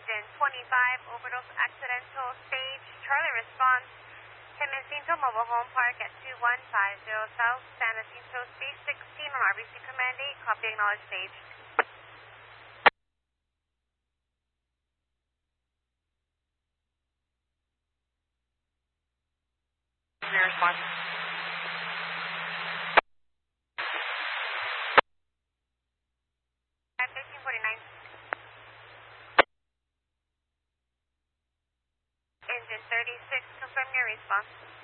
Engine 25, overdose accidental stage. Charlie response. San Jacinto Mobile Home Park at 2150 South San Jacinto, Space 16 on RBC Command 8. Copy, acknowledge stage. Your response. At 1349. Engine 36, confirm your response.